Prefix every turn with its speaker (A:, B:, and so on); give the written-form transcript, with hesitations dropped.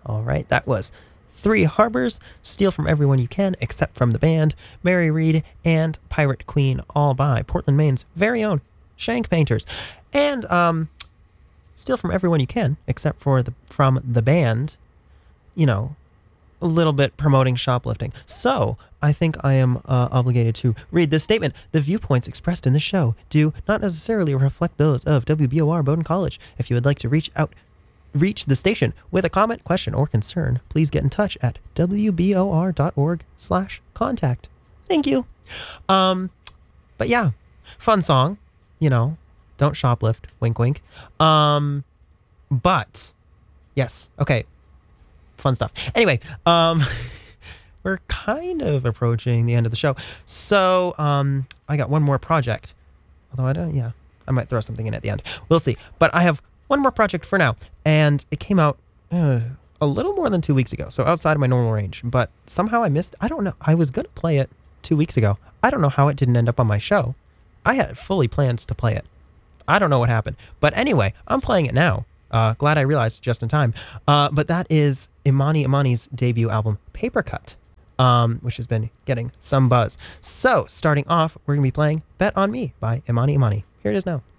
A: All right, that was Three Harbors, Steal From Everyone You Can, Except From the Band, Mary Read, and Pirate Queen, all by Portland, Maine's very own Shank Painters. And Steal From Everyone You Can, except for from the band, you know, a little bit promoting shoplifting. So I think I am obligated to read this statement. The viewpoints expressed in this show do not necessarily reflect those of WBOR Bowdoin College. If you would like to reach the station with a comment, question, or concern, please get in touch at wbor.org/contact. Thank you. But yeah, fun song, you know, don't shoplift, wink, wink. But yes, okay, fun stuff. Anyway, we're kind of approaching the end of the show. So, I got one more project, although I might throw something in at the end. We'll see. But I have one more project for now, and it came out a little more than 2 weeks ago, so outside of my normal range, but somehow I missed. I don't know. I was going to play it 2 weeks ago. I don't know how it didn't end up on my show. I had fully planned to play it. I don't know what happened. But anyway, I'm playing it now. Glad I realized just in time. But that is Imani Imani's debut album, Paper Cut, which has been getting some buzz. So, starting off, we're going to be playing Bet On Me by Imani Imani. Here it is now.